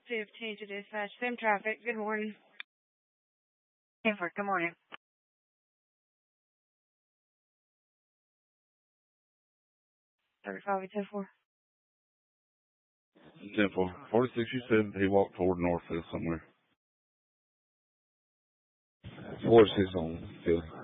15 to dispatch. Same traffic. Good morning. Hanford, good morning. 35 10-4. 10-4. 46, you said he walked toward Northfield somewhere. 46 on Philly.